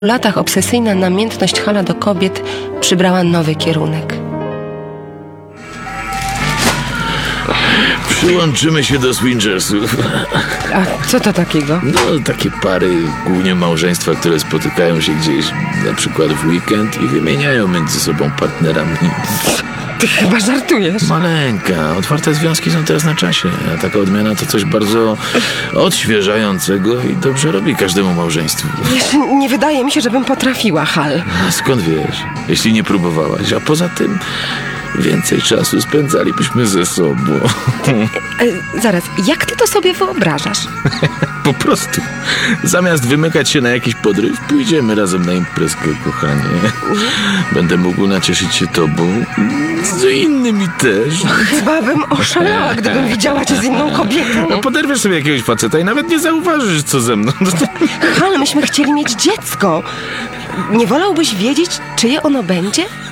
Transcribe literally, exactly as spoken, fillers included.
W latach obsesyjna namiętność Hala do kobiet przybrała nowy kierunek. Przyłączymy się do swingersów. A co to takiego? No, takie pary, głównie małżeństwa, które spotykają się gdzieś, na przykład w weekend i wymieniają między sobą partnerami. Ty chyba żartujesz. Maleńka, otwarte związki są teraz na czasie, a taka odmiana to coś bardzo odświeżającego i dobrze robi każdemu małżeństwu. Wiesz, nie wydaje mi się, żebym potrafiła, Hal. A skąd wiesz, jeśli nie próbowałaś? A poza tym więcej czasu spędzalibyśmy ze sobą. E, zaraz, jak ty to sobie wyobrażasz? Po prostu. Zamiast wymykać się na jakiś podryw, pójdziemy razem na imprezkę, kochanie. Będę mógł nacieszyć się tobą, z innymi też. Chyba bym oszalała, gdybym widziała cię z inną kobietą. No, poderwiesz sobie jakiegoś faceta i nawet nie zauważysz, co ze mną. Hal, myśmy chcieli mieć dziecko. Nie wolałbyś wiedzieć, czyje ono będzie?